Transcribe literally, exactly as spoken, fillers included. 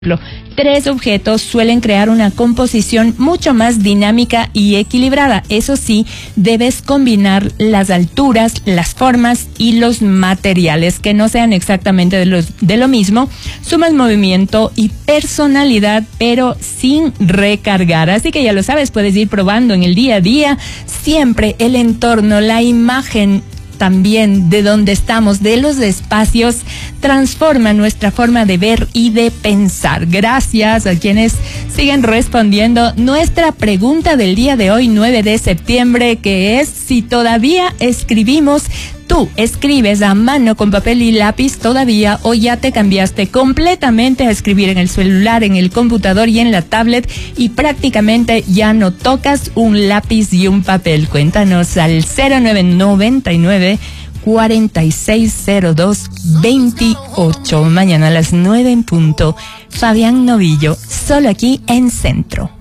Tres objetos suelen crear una composición mucho más dinámica y equilibrada. Eso sí, debes combinar las alturas, las formas y los materiales que no sean exactamente de, los, de lo mismo. Sumas movimiento y personalidad, pero sin recargar. Así que ya lo sabes, puedes ir probando en el día a día. Siempre el entorno, la imagen también de donde estamos, de los espacios, transforma nuestra forma de ver y de pensar. Gracias a quienes siguen respondiendo nuestra pregunta del día de hoy, nueve de septiembre, que es si todavía escribimos. ¿Tú escribes a mano con papel y lápiz todavía o ya te cambiaste completamente a escribir en el celular, en el computador y en la tablet y prácticamente ya no tocas un lápiz y un papel? Cuéntanos al cero nueve noventa y nueve, cuarenta y seis cero dos, veintiocho. Mañana a las nueve en punto. Fabián Novillo, solo aquí en Centro.